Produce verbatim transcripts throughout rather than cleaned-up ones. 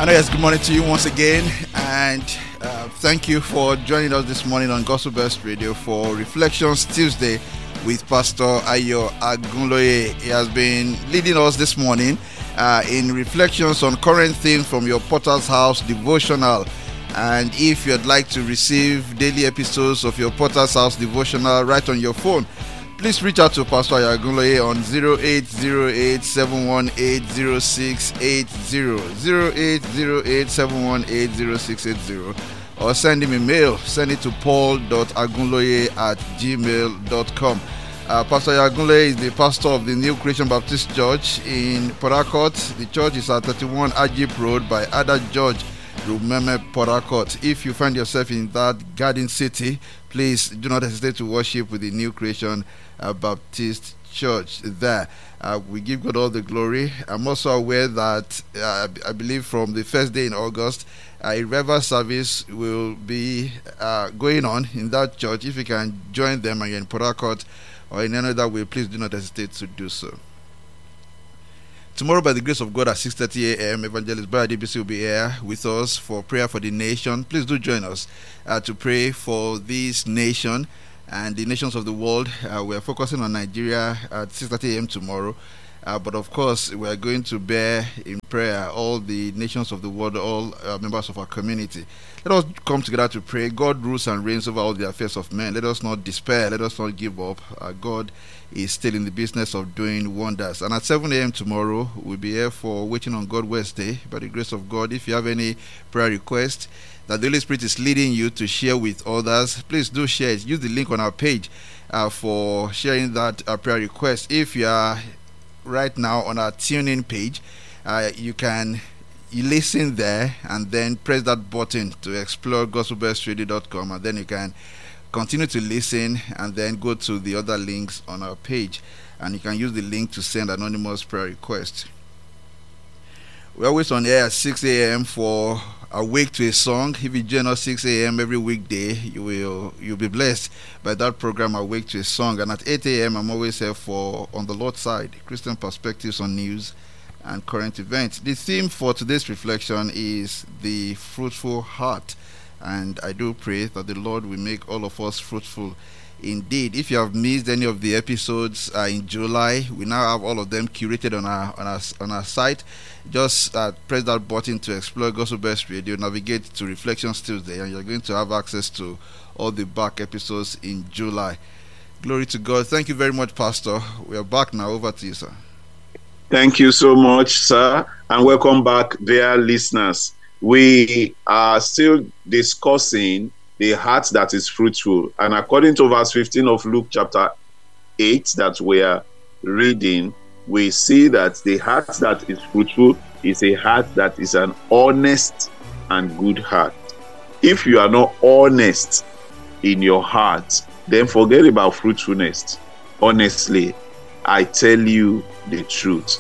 know yes, good morning to you once again, and uh, thank you for joining us this morning on Gospel Best Radio for Reflections Tuesday with Pastor Ayo Agunloye. He has been leading us this morning uh, in reflections on current themes from your Potter's House devotional. And if you'd like to receive daily episodes of your Potter's House devotional right on your phone, please reach out to Pastor Ayo Agunloye on zero eight zero eight, seven one eight, zero six eight zero, zero eight zero eight, seven one eight, zero six eight zero, or send him a mail. Send it to paul dot agunloye at gmail dot com. Uh, Pastor Ayo Agunloye is the pastor of the New Creation Baptist Church in Port Harcourt. The church is at thirty-one Ajip Road by Ada George, Rumeme, Port Harcourt. If you find yourself in that garden city, please do not hesitate to worship with the New Creation uh, Baptist Church there. Uh, we give God all the glory. I'm also aware that uh, I believe from the first day in August, uh, a revival service will be uh, going on in that church. If you can join them and you're in Port Harcourt or in any other way, please do not hesitate to do so. Tomorrow, by the grace of God, at six thirty a.m., Evangelist Brother D B C will be here with us for prayer for the nation. Please do join us uh, to pray for this nation and the nations of the world. Uh, we are focusing on Nigeria at six thirty a.m. tomorrow. Uh, but of course, we are going to bear in prayer all the nations of the world, all uh, members of our community. Let us come together to pray. God rules and reigns over all the affairs of men. Let us not despair. Let us not give up. Uh, God is still in the business of doing wonders. And at seven a.m. tomorrow, we'll be here for Waiting on God Wednesday. By the grace of God, if you have any prayer request that the Holy Spirit is leading you to share with others, please do share it. Use the link on our page uh, for sharing that uh, prayer request. If you are right now on our tune-in page, uh, you can you listen there and then press that button to explore gospel best radio dot com, and then you can continue to listen and then go to the other links on our page, and you can use the link to send anonymous prayer request. We're always on air at six a.m. for Awake to a Song. If you join us six a.m. every weekday, you will you'll be blessed by that program, Awake to a Song. And at eight a.m. I'm always here for On the Lord's Side, Christian perspectives on news and current events. The theme for today's reflection is the fruitful heart, and I do pray that the Lord will make all of us fruitful indeed. If you have missed any of the episodes uh, in July, we now have all of them curated on our on our on our site. Just uh, press that button to explore Gospel Best Radio, navigate to Reflections Tuesday, and you're going to have access to all the back episodes in July. Glory to God. Thank you very much, Pastor. We are back now. Over to you, sir. Thank you so much, sir, and welcome back, dear listeners. We are still discussing the heart that is fruitful, and according to verse fifteen of Luke chapter eight that we are reading, we see that the heart that is fruitful is a heart that is an honest and good heart. If you are not honest in your heart, then forget about fruitfulness. Honestly, I tell you the truth.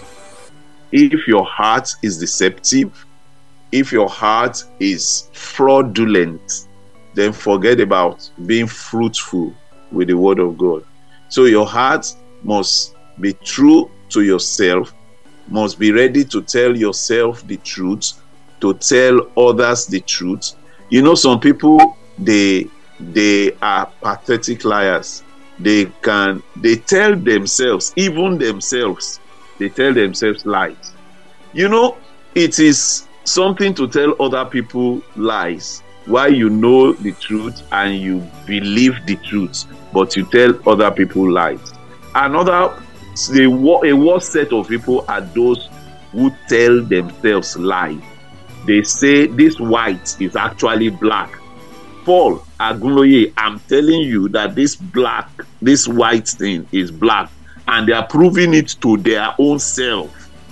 If your heart is deceptive, if your heart is fraudulent, then forget about being fruitful with the word of God. So your heart must be true to yourself, must be ready to tell yourself the truth, to tell others the truth. You know, some people, they they are pathetic liars. They can they tell themselves, even themselves, they tell themselves lies. You know, it is something to tell other people lies while you know the truth and you believe the truth, but you tell other people lies. Another The, a worst set of people are those who tell themselves lies. They say this white is actually black. Paul Agunloye, I'm telling you that this black, this white thing is black, and they are proving it to their own self.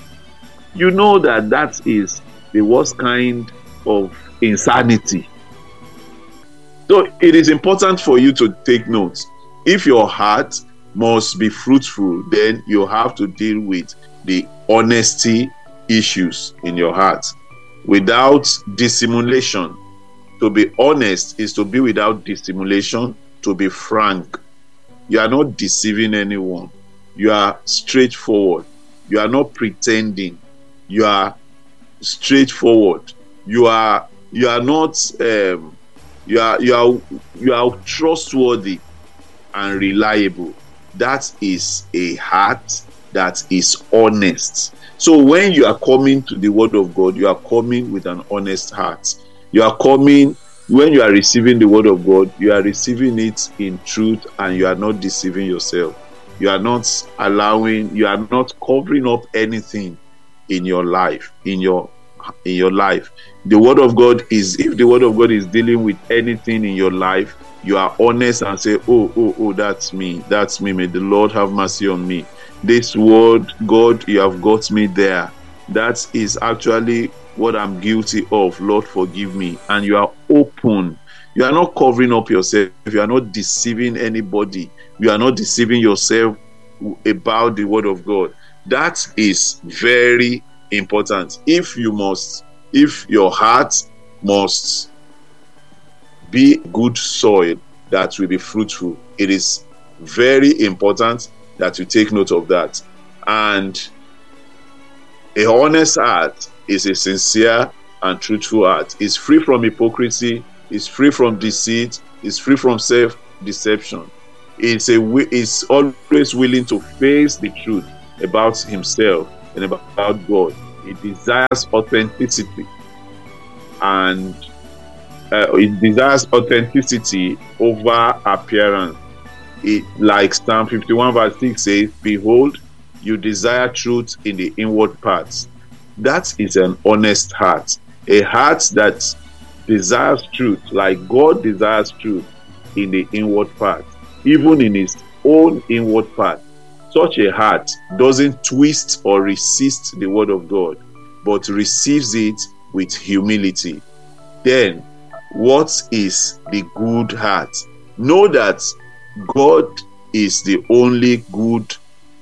You know that that is the worst kind of insanity. So it is important for you to take notes. If your heart must be fruitful, then you have to deal with the honesty issues in your heart without dissimulation. To be honest is to be without dissimulation, to be frank. You are not deceiving anyone. You are straightforward. You are not pretending. You are straightforward. You are you are not um, you are you are you are trustworthy and reliable. That is a heart that is honest. So when you are coming to the word of God, you are coming with an honest heart. You are coming, when you are receiving the word of God, you are receiving it in truth, and you are not deceiving yourself. You are not allowing, you are not covering up anything in your life, in your in your life. The word of God is, if the word of God is dealing with anything in your life, you are honest and say, oh, oh, oh, that's me, that's me. May the Lord have mercy on me. This word, God, you have got me there. That is actually what I'm guilty of. Lord, forgive me. And you are open. You are not covering up yourself. You are not deceiving anybody. You are not deceiving yourself about the word of God. That is very important. If you must, if your heart must be good soil that will be fruitful, it is very important that you take note of that. And a honest heart is a sincere and truthful heart. It's free from hypocrisy, it's free from deceit, it's free from self-deception. It's a it's always willing to face the truth about himself and about God. It desires authenticity, and uh, it desires authenticity over appearance. It, like Psalm fifty-one verse six says, behold, you desire truth in the inward parts. That is an honest heart. A heart that desires truth, like God desires truth in the inward part, even in his own inward part. Such a heart doesn't twist or resist the word of God, but receives it with humility. Then, what is the good heart? Know that God is the only good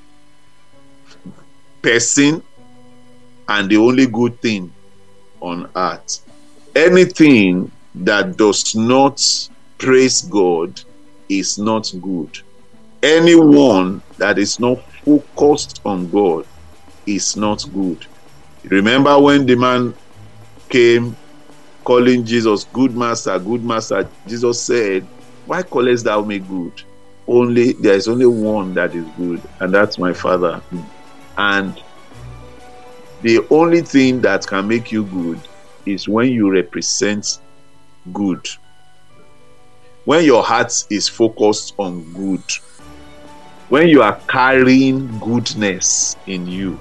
person and the only good thing on earth. Anything that does not praise God is not good. Anyone that is not focused on God is not good. Remember when the man came calling Jesus good master, good master, Jesus said, why callest thou me good? Only there is only one that is good, and that's my Father. And the only thing that can make you good is when you represent good. When your heart is focused on good. When you are carrying goodness in you.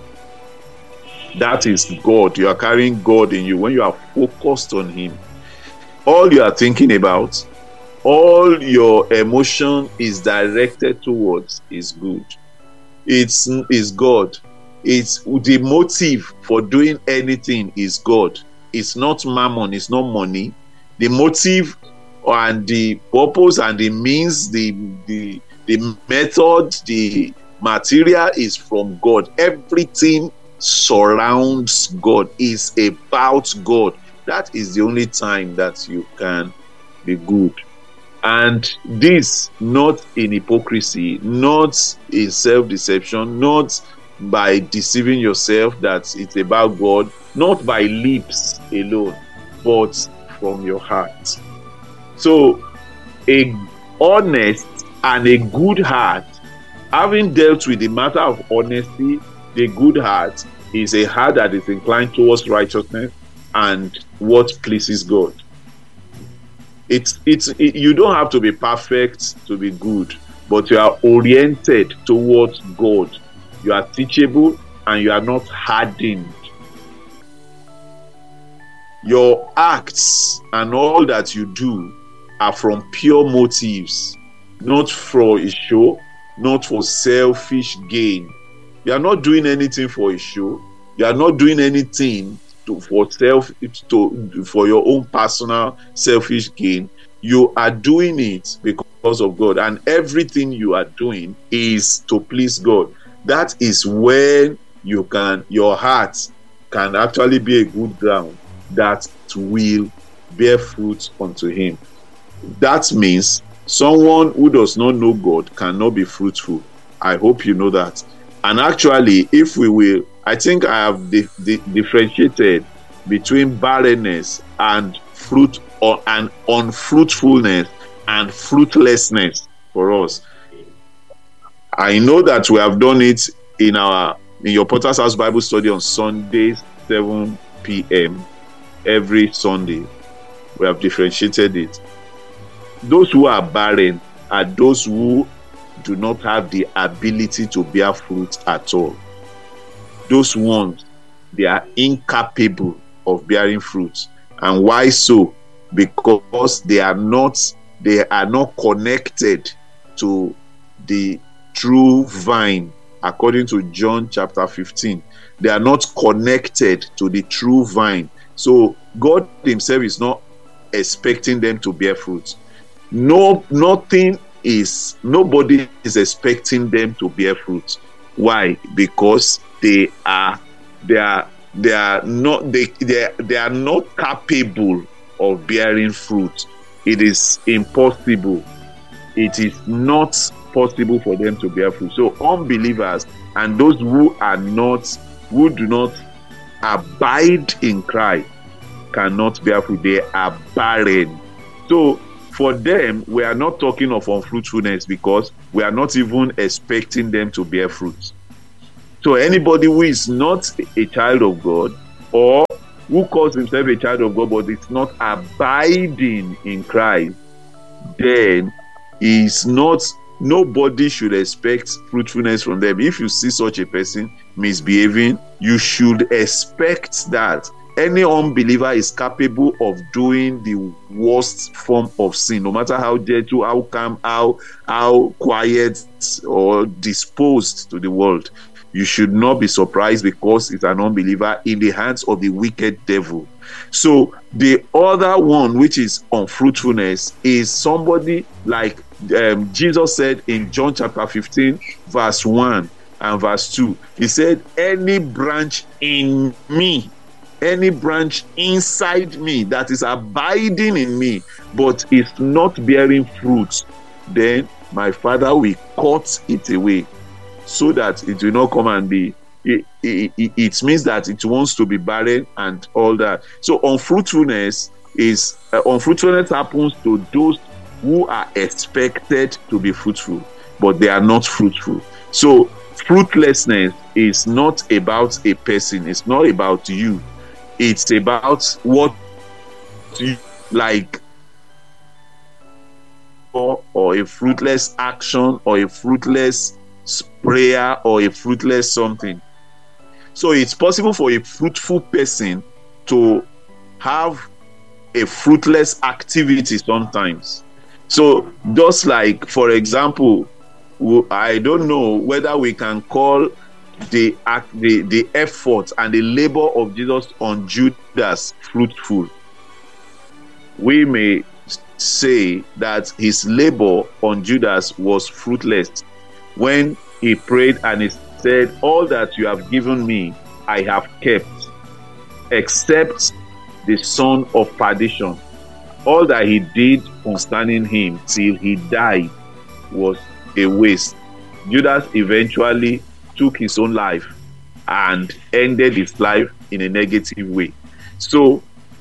That is God. You are carrying God in you. When you are focused on him, all you are thinking about, all your emotion is directed towards is good. It's is God. It's the motive for doing anything is God. It's not mammon, it's not money. The motive and the purpose and the means, the the the method, the material is from God. Everything surrounds God, is about God. That is the only time that you can be good. And this not in hypocrisy, not in self-deception, not by deceiving yourself that it's about God, not by lips alone, but from your heart. So a honest and a good heart, having dealt with the matter of honesty, the good heart is a heart that is inclined towards righteousness and what pleases God. It's it's it, you don't have to be perfect to be good, but you are oriented towards God. You are teachable and you are not hardened. Your acts and all that you do are from pure motives, not for a show, not for selfish gain. You are not doing anything for a show. You are not doing anything to, for self to for your own personal selfish gain. You are doing it because of God, and everything you are doing is to please God. That is when you can, your heart can actually be a good ground that will bear fruit unto him. That means someone who does not know God cannot be fruitful. I hope you know that. And actually, if we will, I think I have di- di- differentiated between barrenness and fruit, or and unfruitfulness and fruitlessness for us. I know that we have done it in our in your Potter's House Bible study on Sundays, seven p.m. every Sunday. We have differentiated it. Those who are barren are those who do not have the ability to bear fruit at all. Those ones, they are incapable of bearing fruit. And why so? Because they are not they are not connected to the true vine, according to John chapter fifteen. They are not connected to the true vine. So God himself is not expecting them to bear fruit. No, nothing is, nobody is expecting them to bear fruit. Why? Because they are, they are, they are not, they, they, they are not capable of bearing fruit. It is impossible. It is not possible for them to bear fruit. So unbelievers and those who are not, who do not abide in Christ cannot bear fruit. They are barren. So for them, we are not talking of unfruitfulness because we are not even expecting them to bear fruit. So anybody who is not a child of God, or who calls himself a child of God but is not abiding in Christ, then is not, nobody should expect fruitfulness from them. If you see such a person misbehaving, you should expect that. Any unbeliever is capable of doing the worst form of sin, no matter how gentle, how calm, how how quiet or disposed to the world. You should not be surprised because it's an unbeliever in the hands of the wicked devil. So the other one, which is unfruitfulness, is somebody like um, Jesus said in John chapter fifteen, verse one and verse two. He said, any branch in me, any branch inside me that is abiding in me but is not bearing fruit, then my Father will cut it away, so that it will not come and be, it, it, it, it means that it wants to be barren and all that. So unfruitfulness is uh, unfruitfulness happens to those who are expected to be fruitful but they are not fruitful. So fruitlessness is not about a person, it's not about you. It's about what you like, or, or a fruitless action, or a fruitless prayer, or a fruitless something. So it's possible for a fruitful person to have a fruitless activity sometimes. So just like, for example, I don't know whether we can call the act, the, the effort and the labor of Jesus on Judas fruitful. We may say that his labor on Judas was fruitless when he prayed and he said, all that you have given me I have kept, except the son of perdition. All that he did concerning him till he died was a waste. Judas eventually took his own life and ended his life in a negative way. So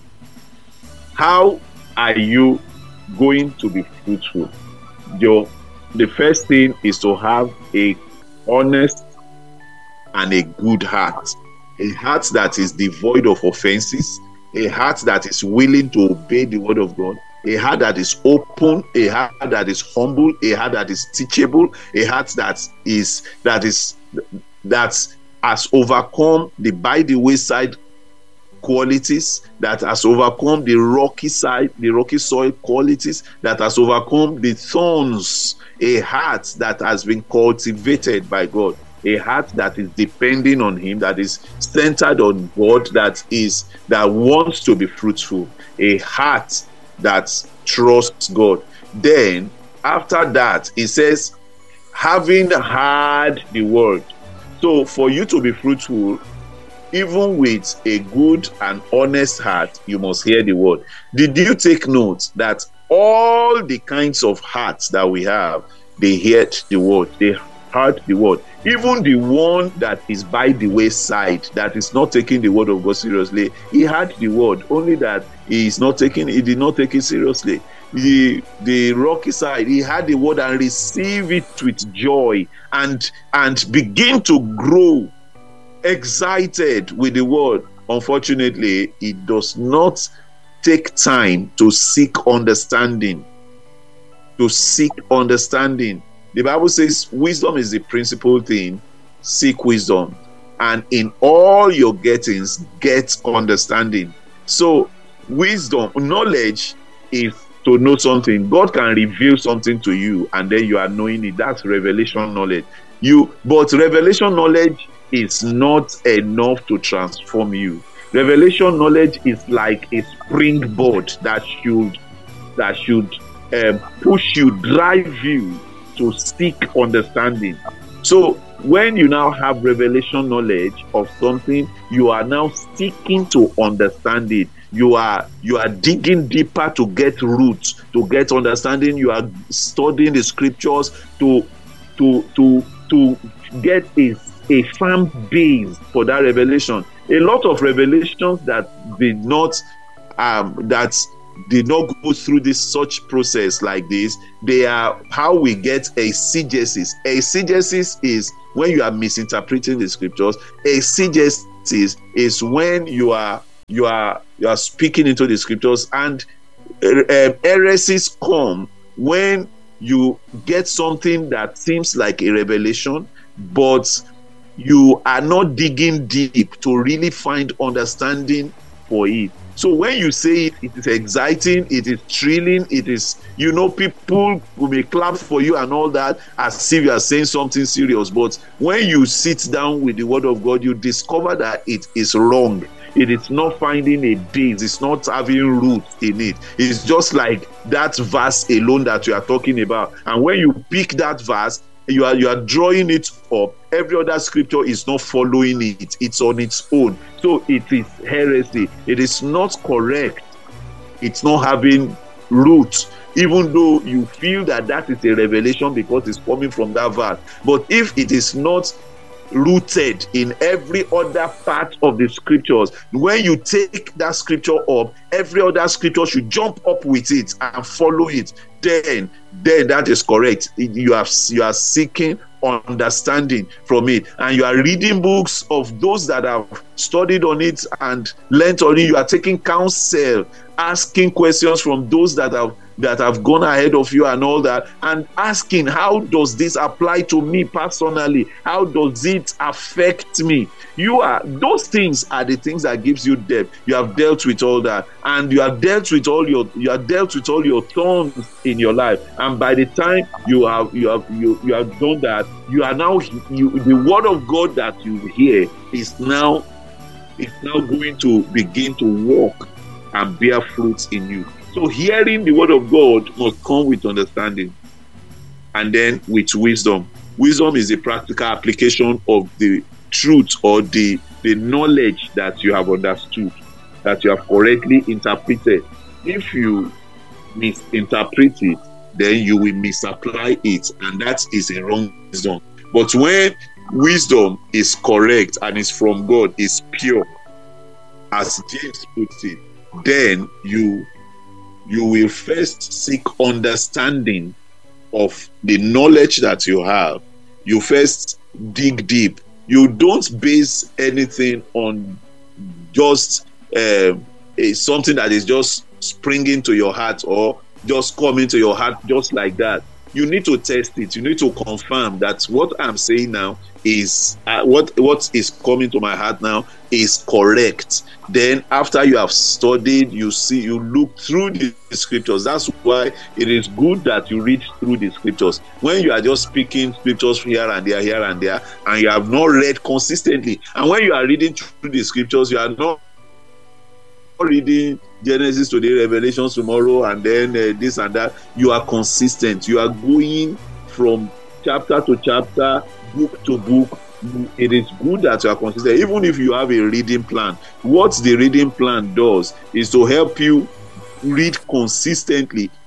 how are you going to be fruitful? Your, the first thing is to have a honest and a good heart. A heart that is devoid of offenses, a heart that is willing to obey the word of God, a heart that is open, a heart that is humble, a heart that is teachable, a heart that is that is that has overcome the by the wayside qualities, that has overcome the rocky side, the rocky soil qualities, that has overcome the thorns, a heart that has been cultivated by God, a heart that is depending on him, that is centered on God, that is that wants to be fruitful, a heart that trusts God. Then after that, it says, having heard the word. So for you to be fruitful, even with a good and honest heart, you must hear the word. Did you take note that all the kinds of hearts that we have, they heard the word, they heard the word. Even the one that is by the wayside, that is not taking the word of God seriously, he had the word, only that he is not taking, he did not take it seriously. The the rocky side, he had the word and receive it with joy and and begin to grow excited with the word. Unfortunately, it does not take time to seek understanding. To seek understanding. The Bible says wisdom is the principal thing. Seek wisdom. And in all your gettings, get understanding. So wisdom, knowledge is to know something. God can reveal something to you and then you are knowing it. That's revelation knowledge. You, but revelation knowledge is not enough to transform you. Revelation knowledge is like a springboard that should that should um, push you, drive you to seek understanding. So when you now have revelation knowledge of something, you are now seeking to understand it. You are you are digging deeper to get roots, to get understanding. You are studying the scriptures to to to to get a, a firm base for that revelation. A lot of revelations that did not um that did not go through this such process like this, they are how we get exegesis. Exegesis is when you are misinterpreting the scriptures. Exegesis is when you are you are you are speaking into the scriptures, and uh, heresies come when you get something that seems like a revelation, but you are not digging deep to really find understanding for it. So when you say it, it is exciting, it is thrilling, it is, you know, people will be clap for you and all that as if you are saying something serious. But when you sit down with the word of God, you discover that it is wrong. It is not finding a base. It's not having roots in it. It's just like that verse alone that you are talking about. And when you pick that verse, you are you are drawing it up. Every other scripture is not following it. It's on its own. So it is heresy. It is not correct. It's not having roots, even though you feel that that is a revelation because it's coming from that verse. But if it is not rooted in every other part of the scriptures, when you take that scripture up, every other scripture should jump up with it and follow it. Then, then that is correct. You are you are seeking understanding from it, and you are reading books of those that have studied on it and learned on it. You are taking counsel, asking questions from those that have that have gone ahead of you and all that, and asking, how does this apply to me personally? How does it affect me? You are those things are the things that gives you depth. You have dealt with all that, and you have dealt with all your you have dealt with all your thorns in your life. And by the time you have you have you, you have done that, you are now you the word of God that you hear is now is now going to begin to walk and bear fruits in you. So hearing the word of God must come with understanding, and then with wisdom. Wisdom is the practical application of the truth or the, the knowledge that you have understood, that you have correctly interpreted. If you misinterpret it, then you will misapply it, and that is a wrong wisdom. But when wisdom is correct and is from God, is pure, as James puts it, then you you will first seek understanding of the knowledge that you have. You first dig deep. You don't base anything on just uh, a, something that is just springing to your heart or just coming to your heart just like that. You need to test it. You need to confirm that what I'm saying now is uh, what what is coming to my heart now is correct. Then after you have studied, you see, you look through the scriptures. That's why it is good that you read through the scriptures. When you are just speaking scriptures here and there, here and there, and you have not read consistently, and when you are reading through the scriptures, you are not reading Genesis today, Revelations tomorrow, and then uh, this and that. You are consistent. You are going from chapter to chapter, book to book. It is good that you are consistent, even if you have a reading plan. What the reading plan does is to help you read consistently,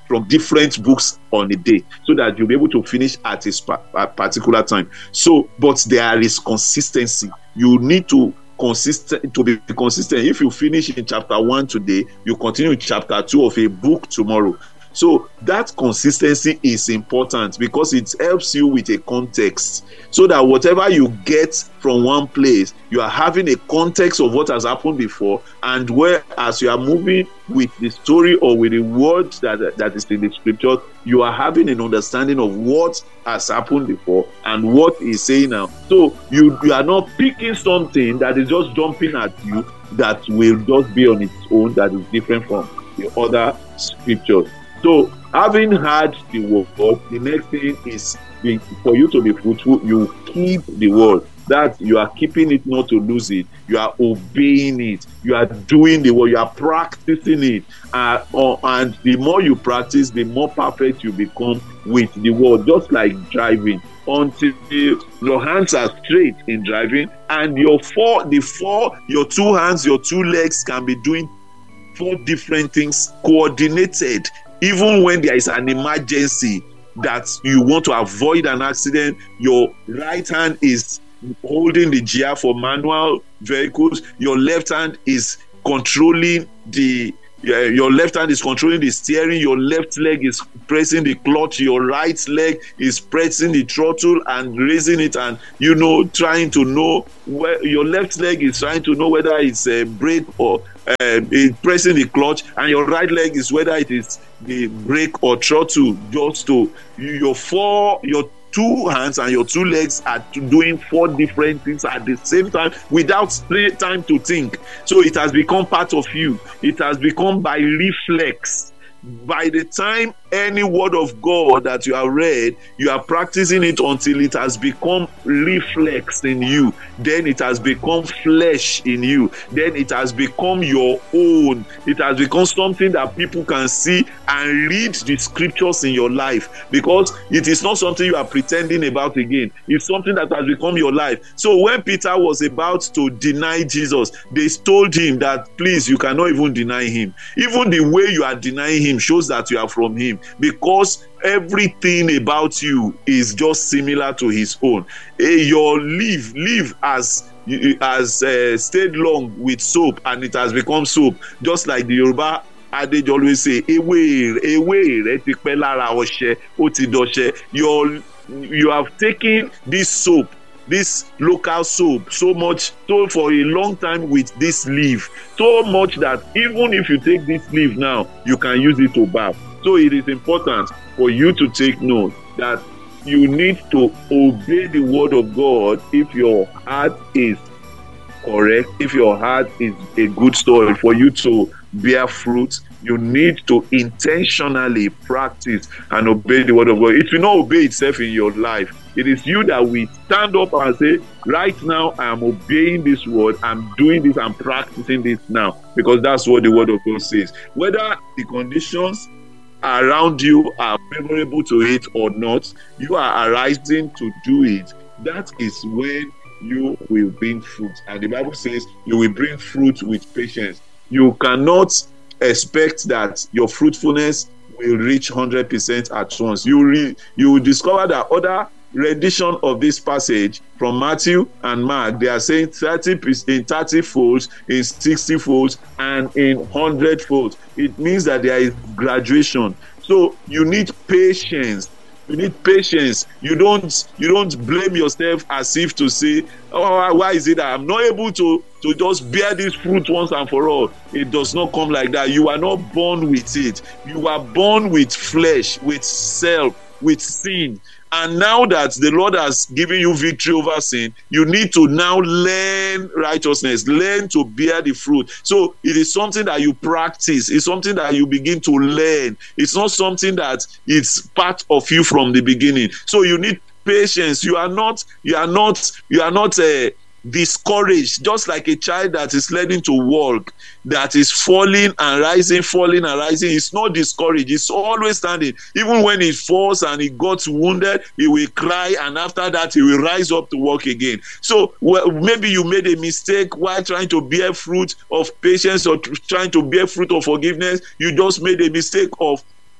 from different books on a day, so that you'll be able to finish at a particular time. So, but there is consistency. You need to consistent to be consistent. If you finish in chapter one today, you continue in chapter two of a book tomorrow. So that consistency is important, because it helps you with a context, so that whatever you get from one place, you are having a context of what has happened before, and where as you are moving with the story or with the word that, that is in the scripture, you are having an understanding of what has happened before and what he's saying now. So you, you are not picking something that is just jumping at you, that will just be on its own, that is different from the other scriptures. So, having heard the word, the next thing is the, for you to be fruitful, you keep the word. That you are keeping it, not to lose it. You are obeying it. You are doing the word. You are practicing it. Uh, uh, and the more you practice, the more perfect you become with the word. Just like driving, until your hands are straight in driving, and your four, the four, your two hands, your two legs can be doing four different things coordinated. Even when there is an emergency that you want to avoid an accident, your right hand is holding the gear for manual vehicles, your left hand is controlling the uh, your left hand is controlling the steering, your left leg is pressing the clutch, your right leg is pressing the throttle and raising it, and you know, trying to know where your left leg is trying to know whether it's a brake or uh, pressing the clutch, and your right leg is whether it is the brake or throttle. Just to your four your two hands and your two legs are doing four different things at the same time without time to think. So it has become part of you. It has become by reflex. By the time any word of God that you have read, you are practicing it until it has become reflex in you. Then it has become flesh in you. Then it has become your own. It has become something that people can see and read the scriptures in your life, because it is not something you are pretending about again. It's something that has become your life. So when Peter was about to deny Jesus, they told him that, please, you cannot even deny him. Even the way you are denying him shows that you are from him, because everything about you is just similar to his own. Your leaf leaf has has uh, stayed long with soap, and it has become soap, just like the Yoruba adage always say, ewe ewe re ti pe lara ose o ti dose. You you have taken this soap, this local soap, so much, so for a long time with this leaf, so much that even if you take this leaf now, you can use it to bath. So it is important for you to take note that you need to obey the word of God if your heart is correct, if your heart is a good soil for you to bear fruit. You need to intentionally practice and obey the word of God. It will not obey itself in your life. It is you that will stand up and say, right now I am obeying this word, I'm doing this, I'm practicing this now, because that's what the word of God says. Whether the conditions around you are favorable to it or not, you are arising to do it. That is when you will bring fruit. And the Bible says you will bring fruit with patience. You cannot expect that your fruitfulness will reach one hundred percent at once. You re, you will discover that other rendition of this passage from Matthew and Mark, they are saying thirty in thirty folds, in sixty folds, and in one hundred folds. It means that there is graduation. So you need patience. You need patience. You don't you don't blame yourself as if to say, oh, why is it that I'm not able to, to just bear this fruit once and for all? It does not come like that. You are not born with it. You are born with flesh, with self, with sin. And now that the Lord has given you victory over sin, you need to now learn righteousness, learn to bear the fruit. So it is something that you practice. It's something that you begin to learn. It's not something that it's part of you from the beginning. So you need patience. You are not, you are not, you are not a discouraged, just like a child that is learning to walk, that is falling and rising, falling and rising. It's not discouraged. It's always standing. Even when it falls and it got wounded, he will cry, and after that he will rise up to walk again. So well, maybe you made a mistake while trying to bear fruit of patience or trying to bear fruit of forgiveness. You just made a mistake of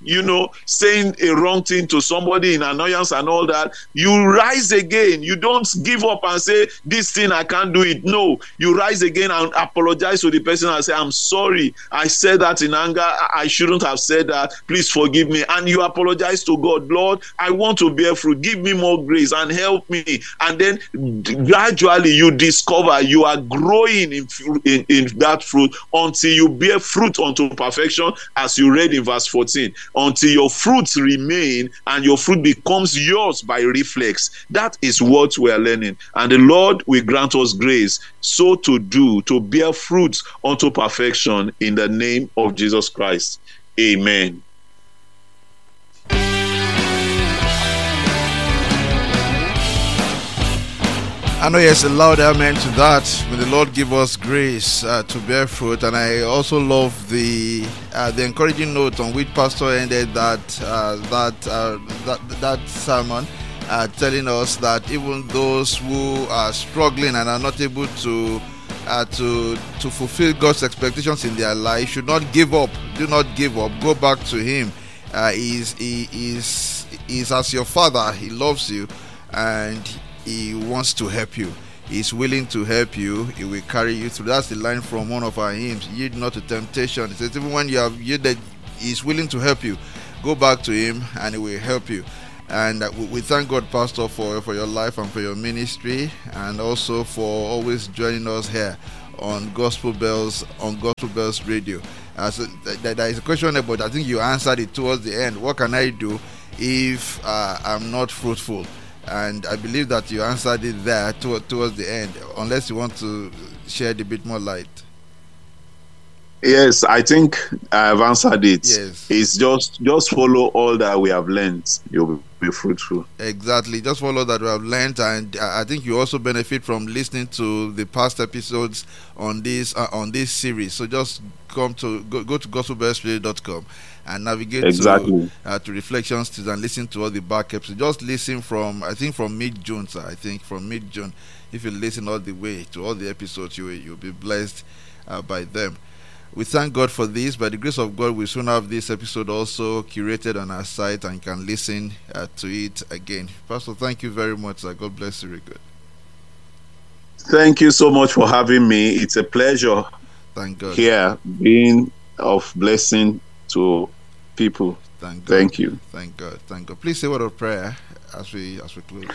you know, saying a wrong thing to somebody in annoyance and all that, you rise again. You don't give up and say, this thing, I can't do it. No, you rise again and apologize to the person and say, I'm sorry. I said that in anger. I shouldn't have said that. Please forgive me. And you apologize to God. Lord, I want to bear fruit. Give me more grace and help me. And then gradually you discover you are growing in, in, in that fruit until you bear fruit unto perfection, as you read in verse fourteen. Until your fruits remain and your fruit becomes yours by reflex. That is what we are learning. And the Lord will grant us grace so to do, to bear fruits unto perfection in the name of Jesus Christ. Amen. I know yes, a loud amen to that. May the Lord give us grace uh, to bear fruit. And I also love the uh, the encouraging note on which Pastor ended that uh, that, uh, that that sermon, uh, telling us that even those who are struggling and are not able to uh, to to fulfill God's expectations in their life should not give up. Do not give up. Go back to Him. Uh, he's, he is is as your Father. He loves you, and He wants to help you. He's willing to help you. He will carry you through. That's the line from one of our hymns. Yield not to temptation. It says even when you have yielded, He's willing to help you. Go back to Him and He will help you. And uh, we, we thank God, Pastor, for, for your life and for your ministry, and also for always joining us here on Gospel Bells, on Gospel Bells Radio. Uh, so th- th- there is a question about, I think you answered it towards the end. What can I do if uh, I'm not fruitful? And I believe that you answered it there to, towards the end, unless you want to shed a bit more light. Yes, I think I have answered it. Yes. It's just just follow all that we have learned. You'll be fruitful. Exactly. Just follow that we have learned, and I think you also benefit from listening to the past episodes on this uh, on this series. So just come to go, go to gospel bells radio dot com and navigate exactly. to uh, to Reflections and listen to all the back episodes. Just listen from I think from mid June, sir. I think from mid June. If you listen all the way to all the episodes, you you'll be blessed uh, by them. We thank God for this. By the grace of God, we soon have this episode also curated on our site, and you can listen uh, to it again. Pastor, thank you very much, sir. God bless you. Very good. Thank you so much for having me. It's a pleasure. Thank God. Here, being of blessing to people. Thank God. Thank you. Thank God. Thank God. Please say a word of prayer as we as we close.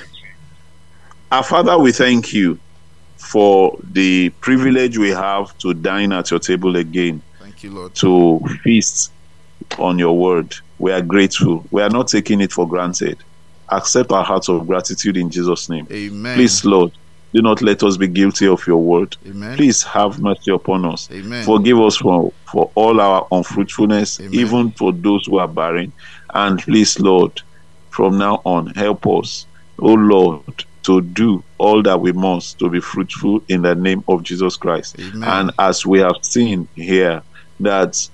Our Father, we thank you for the privilege we have to dine at your table again. Thank you, Lord. To feast on your word. We are grateful. We are not taking it for granted. Accept our hearts of gratitude in Jesus' name. Amen. Please, Lord, do not let us be guilty of your word. Amen. Please have mercy upon us. Amen. Forgive us for, for all our unfruitfulness, Amen. even for those who are barren. And please, Lord, from now on, help us, oh Lord, to do all that we must to be fruitful in the name of Jesus Christ. Amen. And as we have seen here, that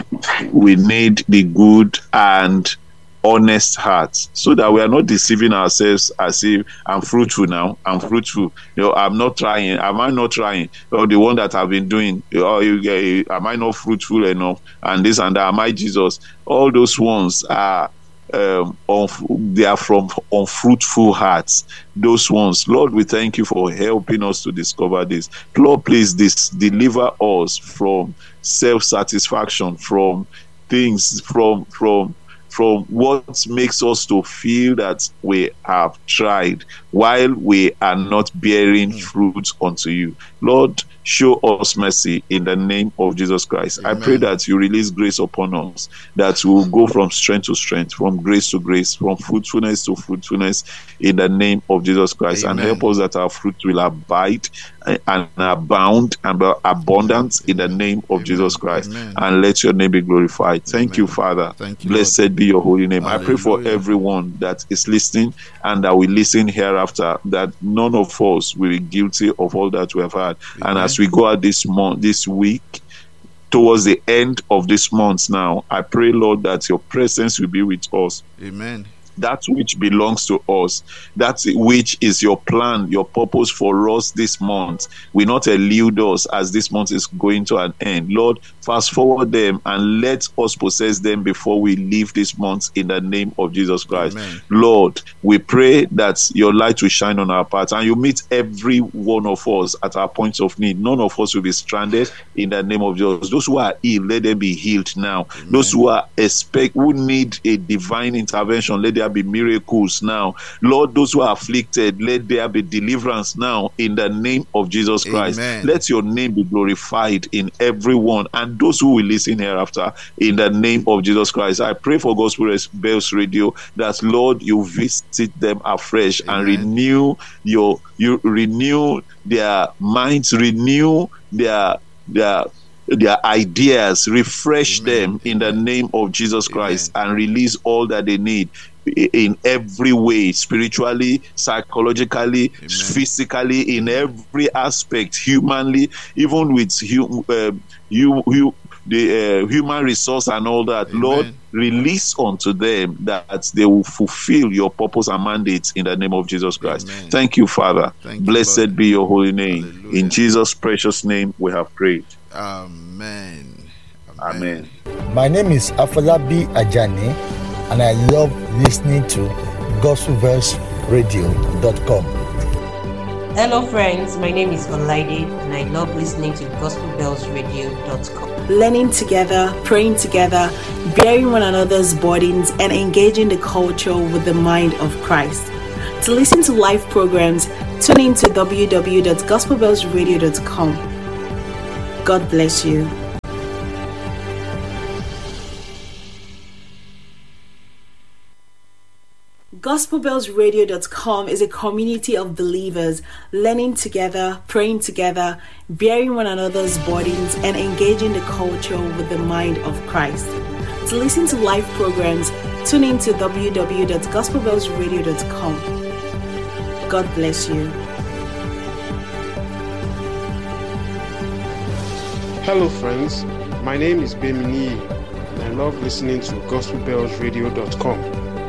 we need the good and honest hearts, so that we are not deceiving ourselves as if I'm fruitful now, I'm fruitful, you know, I'm not trying, am I not trying, or the one that I've been doing, or you, am I not fruitful enough, and this and that, am I Jesus? All those ones are Um, they are from unfruitful hearts. Those ones, Lord, we thank you for helping us to discover this. Lord, please this deliver us from self-satisfaction, from things, from from from what makes us to feel that we have tried while we are not bearing fruit unto you. Lord, show us mercy in the name of Jesus Christ. Amen. I pray that you release grace upon us, that we will go from strength to strength, from grace to grace, from fruitfulness to fruitfulness in the name of Jesus Christ. Amen. And help us that our fruit will abide and abound and be abundant in the name of Amen. Jesus Christ. Amen. And let your name be glorified. Thank Amen. You, Father. Thank you, Blessed Lord. Be your holy name. Hallelujah. I pray for everyone that is listening and that will listen hereafter, that none of us will be guilty of all that we have had. Amen. And as we go out this month, this week, towards the end of this month now, I pray, Lord, that your presence will be with us. Amen. That which belongs to us, that which is your plan, your purpose for us this month, will not elude us as this month is going to an end. Lord, fast forward them, and let us possess them before we leave this month in the name of Jesus Christ. Amen. Lord, we pray that your light will shine on our path and you meet every one of us at our points of need. None of us will be stranded in the name of Jesus. Those who are ill, let them be healed now. Amen. Those who are expect who need a divine intervention, let there be miracles now. Lord, those who are afflicted, let there be deliverance now in the name of Jesus Christ. Amen. Let your name be glorified in everyone and those who will listen hereafter in the name of Jesus Christ. I pray for Gospel Bells Radio that, Lord, you visit them afresh. Amen. And renew your you renew their minds, renew their their their ideas, refresh Amen. Them in the name of Jesus Christ. Amen. And release all that they need in every way, spiritually, psychologically, Amen. Physically, in every aspect, humanly, even with hum, uh, you you the uh, human resource and all that. Amen. Lord, release unto them that they will fulfill your purpose and mandates in the name of Jesus Christ. Amen. Thank you, Father. Thank Blessed you, be your holy name. Hallelujah. In Jesus' precious name we have prayed. Amen. Amen. Amen. My name is Afolabi Ajani, and I love listening to gospel verse radio dot com. Hello friends, my name is Olaide and I love listening to gospel bells radio dot com. Learning together, praying together, bearing one another's burdens, and engaging the culture with the mind of Christ. To listen to live programs, tune in to w w w dot gospel bells radio dot com. God bless you. gospel bells radio dot com is a community of believers learning together, praying together, bearing one another's burdens, and engaging the culture with the mind of Christ. To listen to live programs, tune in to w w w dot gospel bells radio dot com. God bless you. Hello friends, my name is Bemini and I love listening to gospel bells radio dot com.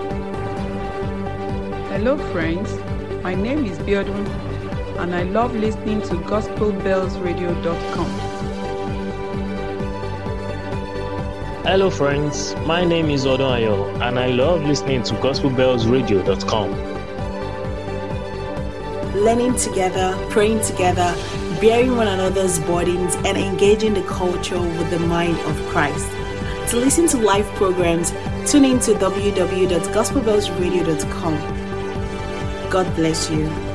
Hello friends, my name is Biodun and I love listening to gospel bells radio dot com. Hello friends, my name is Odonayo and I love listening to gospel bells radio dot com. Learning together, praying together, bearing one another's burdens, and engaging the culture with the mind of Christ. To listen to live programs, tune in to w w w dot gospel bells radio dot com. God bless you.